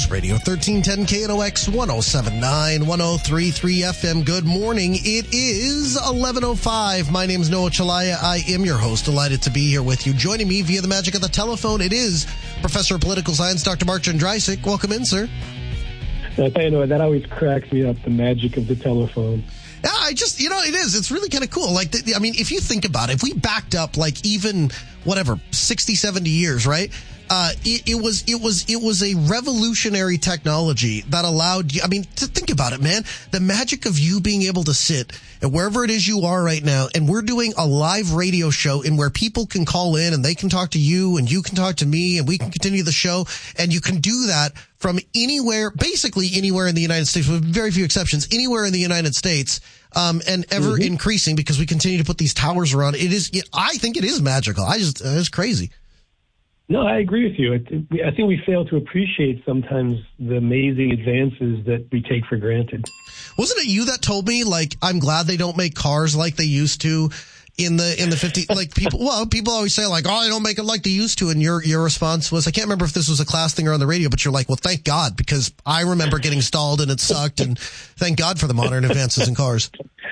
News Radio 1310 KNOX 1079 1033 FM. Good morning. It is 11:05. My name is Noah Chalaya. I am your host. Delighted to be here with you. Joining me via the magic of the telephone, it is Professor of Political Science, Dr. Mark Jędrysik. Welcome in, sir. I know that always cracks me up, the magic of the telephone. Yeah, it is. It's really kind of cool. Like, if you think about it, if we backed up like even 60, 70 years, right? It was a revolutionary technology that allowed you, to think about it, man, the magic of you being able to sit and wherever it is you are right now. And we're doing a live radio show in where people can call in and they can talk to you and you can talk to me and we can continue the show. And you can do that from anywhere, basically anywhere in the United States, with very few exceptions, anywhere in the United States. And ever increasing because we continue to put these towers around. I think it is magical. It's crazy. No, I agree with you. I think we fail to appreciate sometimes the amazing advances that we take for granted. Wasn't it you that told me, like, I'm glad they don't make cars like they used to in the 50s? Like, people always say, like, oh, they don't make it like they used to. And your response was, I can't remember if this was a class thing or on the radio, but you're like, well, thank God, because I remember getting stalled and it sucked. And thank God for the modern advances in cars.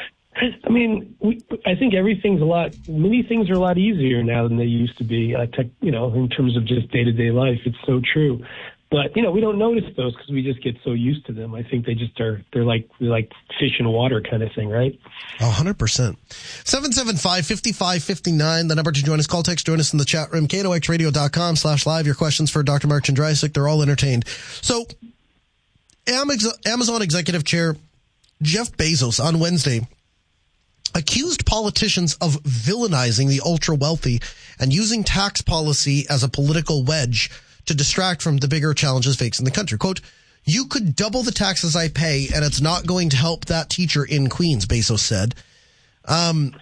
I think many things are a lot easier now than they used to be, in terms of just day-to-day life. It's so true. But, we don't notice those because we just get so used to them. I think they're like fish in water kind of thing, right? 100%. 775-5559, the number to join us. Call, text, join us in the chat room, knoxradio.com/live. Your questions for Dr. Mark Jędrysik, they're all entertained. So, Amazon Executive Chair Jeff Bezos on Wednesday accused politicians of villainizing the ultra-wealthy and using tax policy as a political wedge to distract from the bigger challenges facing the country. Quote, "You could double the taxes I pay, and it's not going to help that teacher in Queens," Bezos said. Then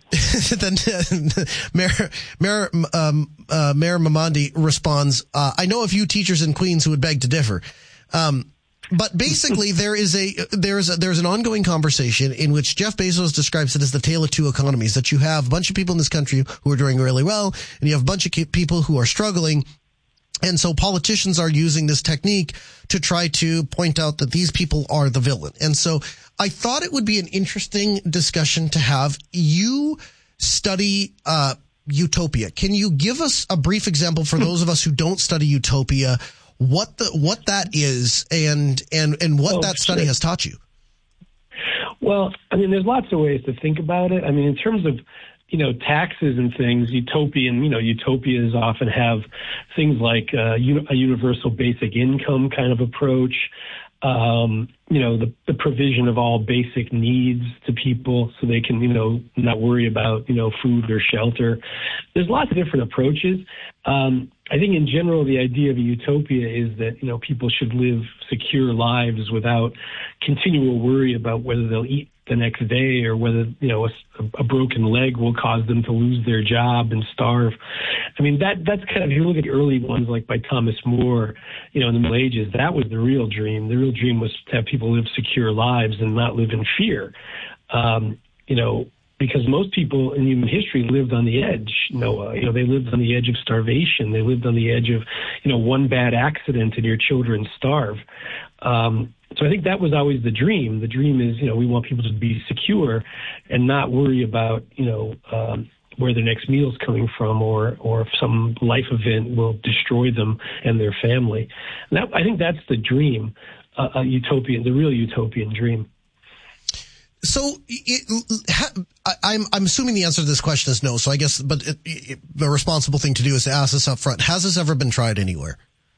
Mayor Mamandi responds, "I know a few teachers in Queens who would beg to differ." But basically, there's an ongoing conversation in which Jeff Bezos describes it as the tale of two economies, that you have a bunch of people in this country who are doing really well, and you have a bunch of people who are struggling. And so politicians are using this technique to try to point out that these people are the villain. And so I thought it would be an interesting discussion to have. You study utopia. Can you give us a brief example for those of us who don't study utopia, what that is and what that study has taught you? Well, there's lots of ways to think about it. In terms of, taxes and things, utopias often have things like a universal basic income kind of approach, the provision of all basic needs to people so they can, not worry about, food or shelter. There's lots of different approaches. I think in general, the idea of a utopia is that, people should live secure lives without continual worry about whether they'll eat the next day or whether, a broken leg will cause them to lose their job and starve. That's kind of, if you look at the early ones, like by Thomas More, in the Middle Ages, that was the real dream. The real dream was to have people live secure lives and not live in fear. Because most people in human history lived on the edge, Noah. They lived on the edge of starvation. They lived on the edge of, one bad accident and your children starve. So I think that was always the dream. The dream is, we want people to be secure and not worry about, where their next meal is coming from or if some life event will destroy them and their family. And I think that's the dream, the real utopian dream. So I'm assuming the answer to this question is no. So I guess, but the responsible thing to do is to ask this up front. Has this ever been tried anywhere?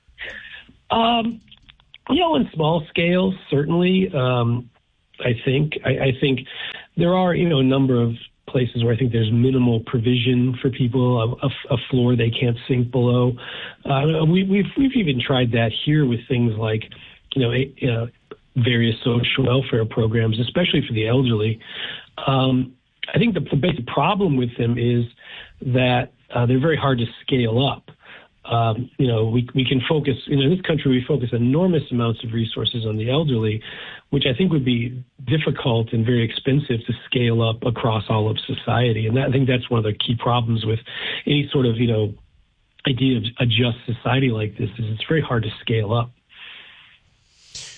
In small scale, certainly. I think there are, a number of places where I think there's minimal provision for people, a floor they can't sink below. We've even tried that here with things like, various social welfare programs, especially for the elderly. I think the basic problem with them is that they're very hard to scale up. We can focus, in this country, we focus enormous amounts of resources on the elderly, which I think would be difficult and very expensive to scale up across all of society. And I think that's one of the key problems with any sort of, idea of a just society like this is it's very hard to scale up.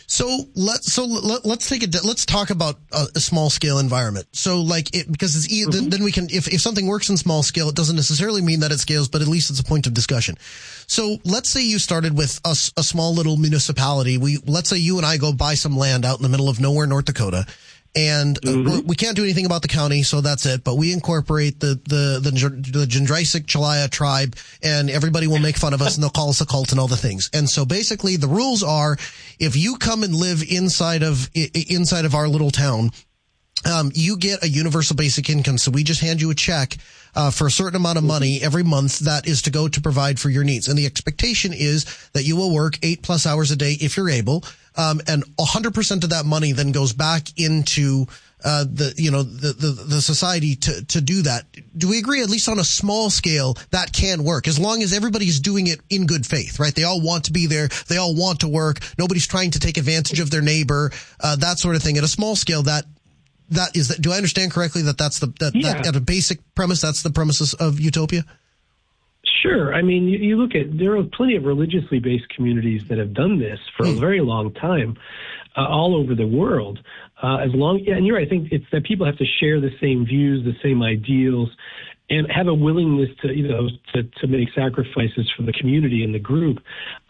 So let's take it. Let's talk about a small scale environment. So because it's then we can, if something works in small scale, it doesn't necessarily mean that it scales, but at least it's a point of discussion. So let's say you started with a small little municipality. Let's say you and I go buy some land out in the middle of nowhere, North Dakota. And we can't do anything about the county, so that's it. But we incorporate the Jindrisic Chalaya tribe, and everybody will make fun of us, and they'll call us a cult and all the things. And so basically, the rules are: if you come and live inside of our little town, you get a universal basic income. So we just hand you a check for a certain amount of money every month that is to go to provide for your needs. And the expectation is that you will work 8+ hours a day if you're able. And 100% of that money then goes back into the society to do that. Do we agree, at least on a small scale, that can work, as long as everybody's doing it in good faith, right? They all want to be there. They all want to work. Nobody's trying to take advantage of their neighbor, that sort of thing. At a small scale, do I understand correctly that that at a basic premise, that's the premises of Utopia? Sure. I mean, you look at, there are plenty of religiously based communities that have done this for a very long time, all over the world. And you're right, I think it's that people have to share the same views, the same ideals, and have a willingness to make sacrifices for the community and the group.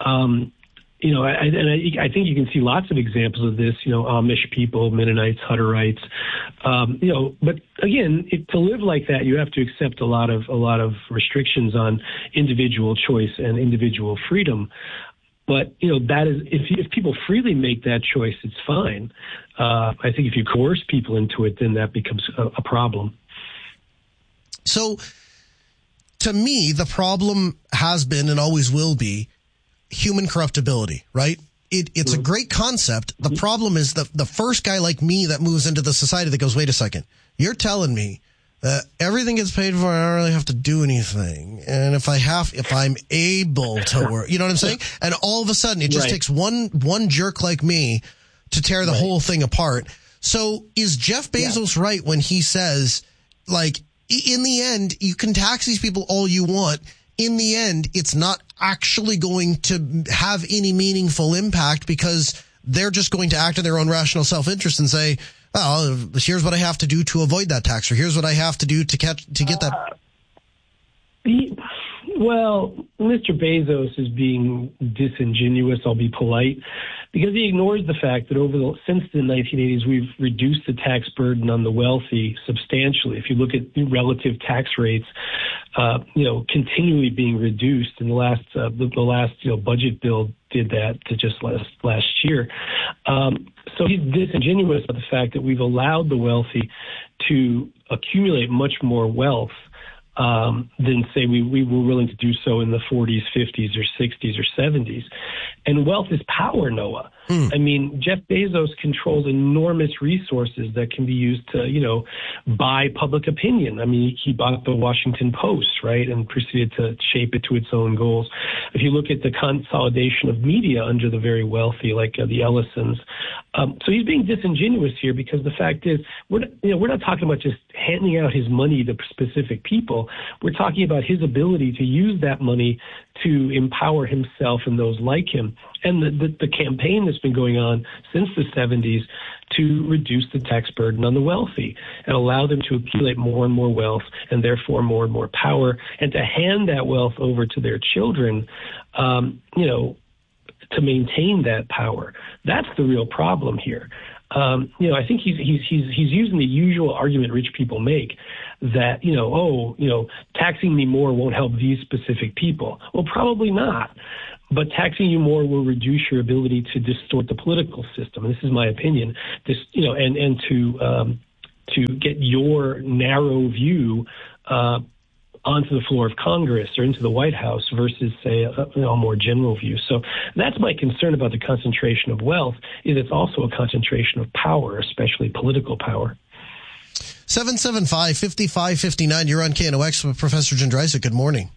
I think you can see lots of examples of this, Amish people, Mennonites, Hutterites, but again, to live like that, you have to accept a lot of restrictions on individual choice and individual freedom. But, that is, if people freely make that choice, it's fine. I think if you coerce people into it, then that becomes a problem. So to me, the problem has been and always will be human corruptibility, right? It's a great concept. The problem is the first guy like me that moves into the society that goes, wait a second, you're telling me that everything gets paid for, I don't really have to do anything. And if I'm able to work, you know what I'm saying? And all of a sudden it just takes one jerk like me to tear the whole thing apart. So is Jeff Bezos right when he says, in the end, you can tax these people all you want. In the end, it's not actually going to have any meaningful impact because they're just going to act in their own rational self-interest and say, oh, here's what I have to do to avoid that tax, or here's what I have to do to get that. Well, Mr. Bezos is being disingenuous, I'll be polite, because he ignores the fact that since the 1980s, we've reduced the tax burden on the wealthy substantially. If you look at relative tax rates, continually being reduced, and the last budget bill did that to just last year. So he's disingenuous about the fact that we've allowed the wealthy to accumulate much more wealth than, say, we were willing to do so in the 40s, 50s, or 60s, or 70s. And wealth is power, Noah. I mean, Jeff Bezos controls enormous resources that can be used to, buy public opinion. I mean, he bought the Washington Post, right, and proceeded to shape it to its own goals. If you look at the consolidation of media under the very wealthy, like the Ellisons, so he's being disingenuous here, because the fact is, we're not talking about just handing out his money to specific people. We're talking about his ability to use that money to empower himself and those like him. And the campaign that's been going on since the 70s to reduce the tax burden on the wealthy and allow them to accumulate more and more wealth and therefore more and more power, and to hand that wealth over to their children, to maintain that power. That's the real problem here. I think he's using the usual argument rich people make that, taxing me more won't help these specific people. Well, probably not. But taxing you more will reduce your ability to distort the political system. And this is my opinion. And to get your narrow view onto the floor of Congress or into the White House versus, say, a more general view. So that's my concern about the concentration of wealth, is it's also a concentration of power, especially political power. 775-5559, you're on KNOX with Professor Jindrisic. Good morning.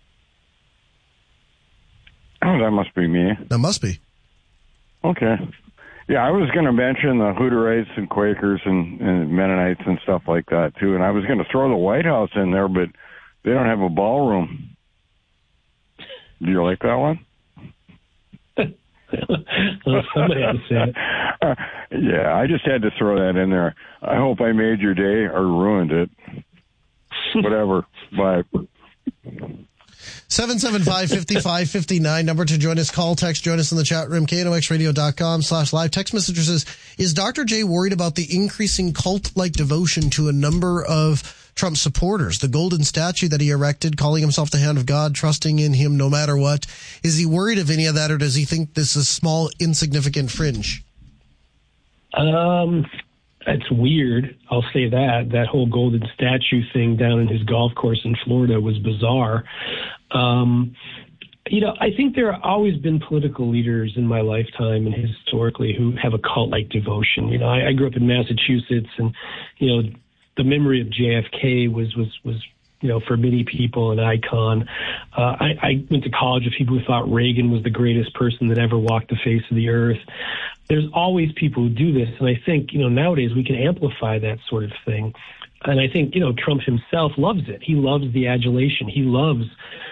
Oh, that must be me. That must be. Okay. Yeah, I was going to mention the Hutterites and Quakers and Mennonites and stuff like that, too. And I was going to throw the White House in there, but they don't have a ballroom. Do you like that one? Somebody had to say it. Yeah, I just had to throw that in there. I hope I made your day or ruined it. Whatever. Bye. 775-5559, number to join us. Call, text, join us in the chat room, knoxradio.com/live. Text messenger says, is Dr. J worried about the increasing cult-like devotion to a number of Trump supporters? The golden statue that he erected, calling himself the hand of God, trusting in him no matter what. Is he worried of any of that, or does he think this is small, insignificant fringe? It's weird. I'll say that. That whole golden statue thing down in his golf course in Florida was bizarre. I think there have always been political leaders in my lifetime and historically who have a cult-like devotion. I grew up in Massachusetts, and, the memory of JFK was for many people an icon. I went to college with people who thought Reagan was the greatest person that ever walked the face of the earth. There's always people who do this, and I think, nowadays we can amplify that sort of thing. And I think, Trump himself loves it. He loves the adulation. He loves,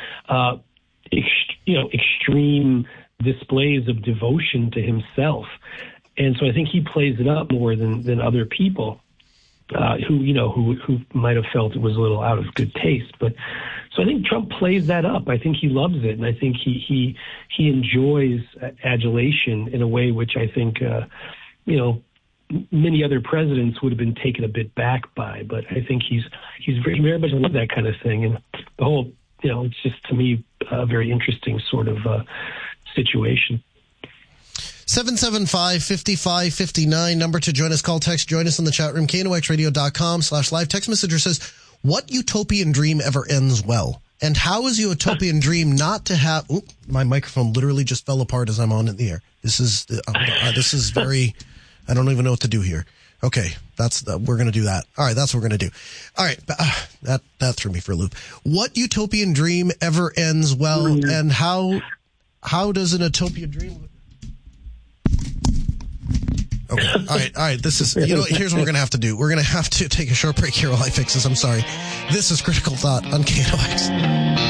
extreme displays of devotion to himself. And so I think he plays it up more than other people who might have felt it was a little out of good taste. But so I think Trump plays that up. I think he loves it, and I think he enjoys adulation in a way which I think many other presidents would have been taken a bit back by. But I think he's very much love that kind of thing, and the whole it's just, to me, a very interesting sort of situation. 775-5559, number to join us. Call, text, join us in the chat room, knoxradio.com/live. Text messenger says, what utopian dream ever ends well? And how is a utopian dream not to have... Ooh, my microphone literally just fell apart as I'm on in the air. This is very... I don't even know what to do here. Okay, we're going to do that. All right, that's what we're going to do. All right, that threw me for a loop. What utopian dream ever ends well, and how does an utopian dream... Okay. All right. This is, here's what we're going to have to do. We're going to have to take a short break here while I fix this. I'm sorry. This is Critical Thought on KNOX.